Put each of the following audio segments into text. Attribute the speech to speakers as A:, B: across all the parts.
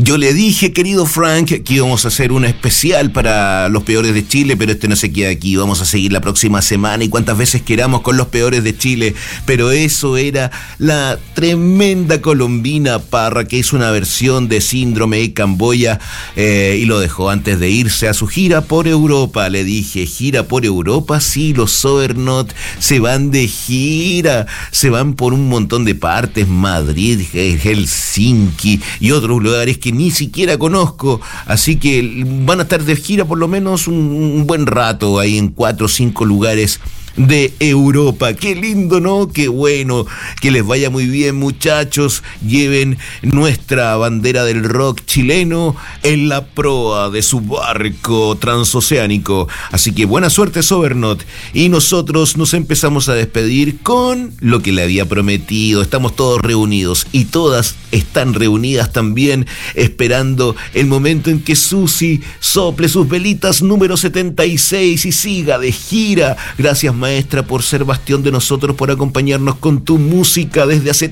A: Yo le dije, querido Frank, que íbamos a hacer una especial para los peores de Chile, pero este no se queda aquí. Vamos a seguir la próxima semana y cuantas veces queramos con los peores de Chile. Pero eso era la tremenda Colombina Parra, que hizo una versión de Síndrome de Camboya y lo dejó antes de irse a su gira por Europa. Le dije, ¿gira por Europa? Sí, los Sobernot se van de gira, se van por un montón de partes, Madrid, Helsinki y otros lugares que ni siquiera conozco, así que van a estar de gira por lo menos un buen rato ahí en 4 o 5 lugares de Europa. Qué lindo, ¿no? Qué bueno, que les vaya muy bien, muchachos. Lleven nuestra bandera del rock chileno en la proa de su barco transoceánico. Así que buena suerte, Sobernot. Y nosotros nos empezamos a despedir con lo que le había prometido. Estamos todos reunidos y todas están reunidas también, esperando el momento en que Susi sople sus velitas número 76 y siga de gira. Gracias, maestra, por ser bastión de nosotros, por acompañarnos con tu música desde hace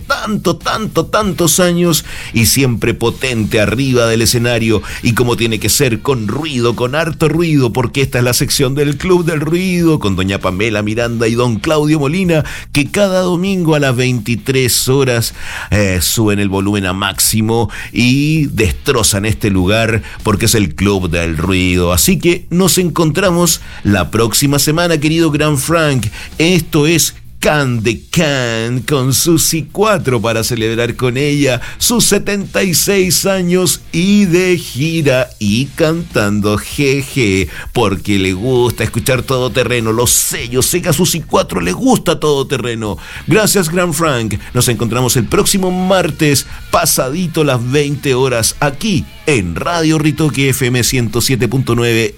A: tantos años y siempre potente arriba del escenario y como tiene que ser, con ruido, con harto ruido, porque esta es la sección del Club del Ruido con doña Pamela Miranda y don Claudio Molina, que cada domingo a las 23 horas suben el volumen a máximo y destrozan este lugar porque es el Club del Ruido. Así que nos encontramos la próxima semana, querido Gran Frank. Esto es Can de Can con Susi 4 para celebrar con ella sus 76 años y de gira y cantando jeje, porque le gusta escuchar Todo Terreno. Lo sé, yo sé que a Susi 4 le gusta Todo Terreno. Gracias, Gran Frank. Nos encontramos el próximo martes pasadito las 20 horas aquí en Radio Ritoque FM 107.9